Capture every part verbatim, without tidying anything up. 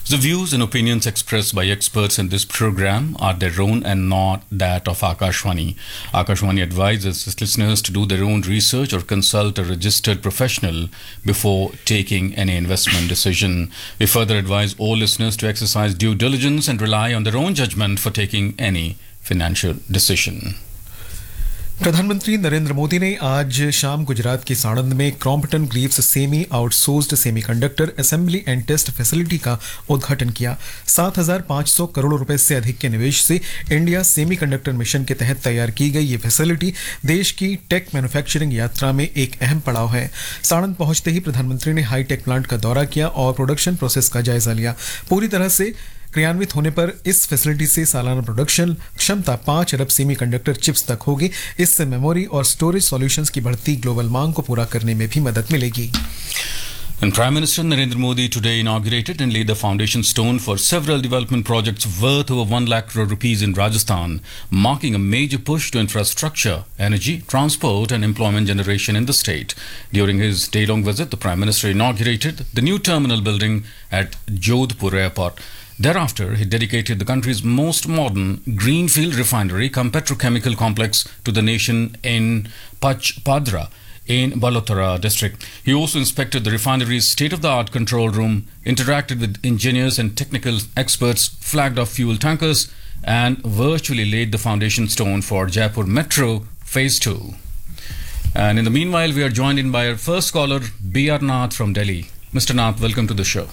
The views and opinions expressed by experts in this program are their own and not that of Akashvani. Akashvani advises its listeners to do their own research or consult a registered professional before taking any investment decision. We further advise all listeners to exercise due diligence and rely on their own judgment for taking any financial decision. प्रधानमंत्री नरेंद्र मोदी ने आज शाम गुजरात के साणंद में Crompton Greaves semi outsourced semiconductor assembly and test facility का उद्घाटन किया। सात हज़ार पाँच सौ करोड़ रुपए से अधिक के निवेश से इंडिया सेमीकंडक्टर मिशन के तहत तैयार की गई ये फैसिलिटी देश की टेक मैन्युफैक्चरिंग यात्रा में एक अहम पड़ाव है। साणंद पहुंचते ही प्रधानमंत्री ने हाईटेक प्लांट का दौरा किया और प्रोडक्शन प्रोसेस का जायजा लिया। पूरी तरह से क्रियान्वित होने पर इस फैसिलिटी से सालाना प्रोडक्शन क्षमता पाँच अरब सेमीकंडक्टर चिप्स तक होगी। इससे मेमोरी और स्टोरेज सॉल्यूशंस की बढ़ती ग्लोबल मांग को पूरा करने में भी मदद मिलेगी। And Prime Minister Narendra Modi today inaugurated and laid the foundation stone for several development projects worth over one lakh crore rupees in Rajasthan, marking a major push to infrastructure, energy, transport and employment generation in the state. During his day-long visit, the Prime Minister inaugurated the new terminal building at Jodhpur Airport. Thereafter, he dedicated the country's most modern greenfield refinery cum petrochemical complex to the nation in Pachpadra in Balotara district. He also inspected the refinery's state-of-the-art control room, interacted with engineers and technical experts, flagged off fuel tankers, and virtually laid the foundation stone for Jaipur Metro Phase two. And in the meanwhile, we are joined in by our first caller, B R Nath from Delhi. Mister Nath, welcome to the show.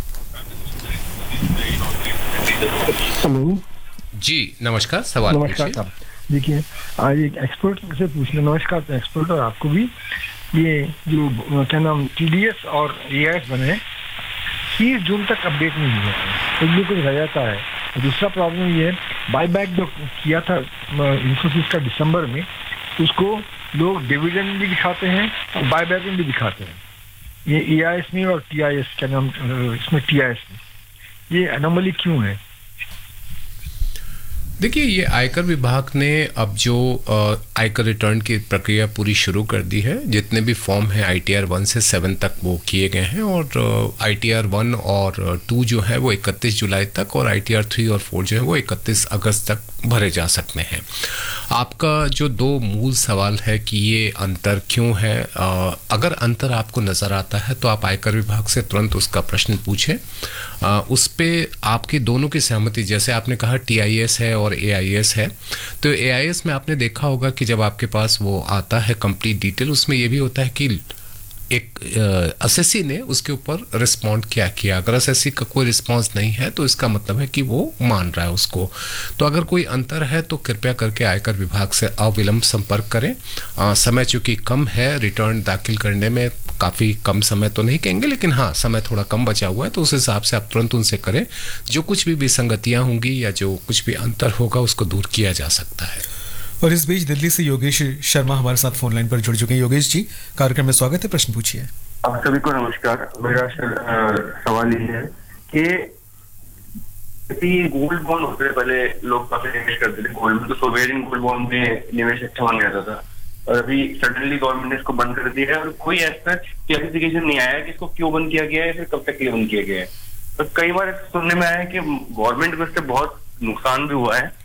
Hello जी नमस्कार, सवाल नमस्कार साहब। देखिए, आज एक expert से पूछना, नमस्कार एक्सपर्ट और आपको भी, ये जो क्या नाम टीडीएस और एआईएस बने तीस जून तक अपडेट नहीं हुआ है, तो ये कुछ रहता है। दूसरा प्रॉब्लम ये है, बाईबैक जो किया था इंफोसिस का दिसंबर में, उसको लोग डिविडेंड भी दिखाते हैं और बाईबैक में भी दिखाते हैं, ये एआईएस में और टीआईएस क्या नाम इसमें टीआईएस में, ये एनोमली क्यों है? देखिए, ये आयकर विभाग ने अब जो आयकर रिटर्न की प्रक्रिया पूरी शुरू कर दी है। जितने भी फॉर्म हैं आईटीआर वन से सेवन तक वो किए गए हैं और आईटीआर वन और टू जो है वो इकतीस जुलाई तक और आईटीआर थ्री और फोर जो है वो इकतीस अगस्त तक भरे जा सकते हैं। आपका जो दो मूल सवाल है कि ये अंतर क्यों है, आ, अगर अंतर आपको नज़र आता है तो आप आयकर विभाग से तुरंत उसका प्रश्न पूछें। आ, उस पे आपकी दोनों की सहमति, जैसे आपने कहा टीआईएस है और एआईएस है, तो एआईएस में आपने देखा होगा कि जब आपके पास वो आता है कंप्लीट डिटेल, उसमें ये भी होता है कि एक असेसी ने उसके ऊपर रिस्पॉन्ड क्या किया। अगर असेसी का कोई रिस्पॉन्स नहीं है तो इसका मतलब है कि वो मान रहा है उसको। तो अगर कोई अंतर है तो कृपया करके आयकर विभाग से अविलंब संपर्क करें। आ, समय चूंकि कम है, रिटर्न दाखिल करने में काफ़ी कम समय तो नहीं कहेंगे, लेकिन हाँ समय थोड़ा कम बचा हुआ है, तो उस हिसाब से आप तुरंत उनसे करें। जो कुछ भी विसंगतियाँ होंगी या जो कुछ भी अंतर होगा उसको दूर किया जा सकता है। और इस बीच दिल्ली से योगेश शर्मा हमारे साथ फोन लाइन पर जुड़ चुके हैं। योगेश जी, कार्यक्रम में स्वागत है, प्रश्न पूछिए। आप सभी को नमस्कार। मेरा सवाल ये है कि गोल्ड बॉन्ड होते थे, पहले लोग काफी निवेश करते थे गोल्ड में, तो सोवेरियन गोल्ड बॉन्ड में निवेश अच्छा मान जाता था, और अभी सडनली गवर्नमेंट ने इसको बंद कर दिया है और कोई ऐसा क्लैरिफिकेशन नहीं आया कि इसको क्यों बंद किया गया है, फिर कब तक ये बंद किया गया है। और कई बार सुनने में आया है कि गवर्नमेंट को इससे बहुत नुकसान भी हुआ है,